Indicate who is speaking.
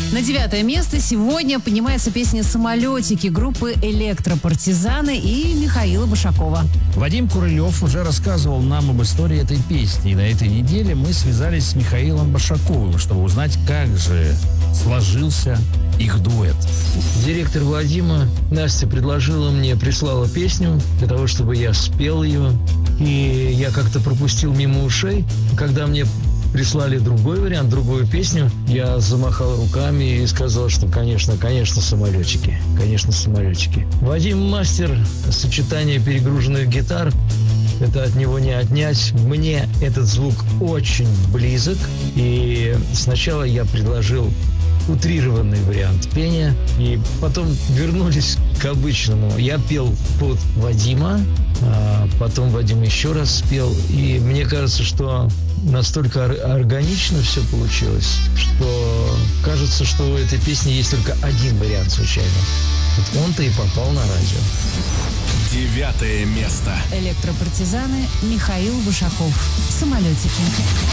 Speaker 1: На 9 место сегодня поднимается песня «Самолетики» группы «Электропартизаны» и Михаила Башакова.
Speaker 2: Вадим Курылев уже рассказывал нам об истории этой песни. И на этой неделе мы связались с Михаилом Башаковым, чтобы узнать, как же сложился их дуэт.
Speaker 3: Директор Вадима Настя прислала песню для того, чтобы я спел ее. И я как-то пропустил мимо ушей. Когда мне прислали другой вариант, другую песню, я замахал руками и сказал, что, конечно, самолетики. Конечно, самолетики. Вадим мастер сочетания перегруженных гитар. Это от него не отнять. Мне этот звук очень близок. И сначала я предложил утрированный вариант пения, и потом вернулись к обычному. Я пел под Вадима, а потом Вадим еще раз спел, и мне кажется, что настолько органично все получилось, что кажется, что у этой песни есть только один вариант случайно. Вот он-то и попал на радио.
Speaker 4: 9 место.
Speaker 1: «Электропартизаны», Михаил Башаков. «Самолетики».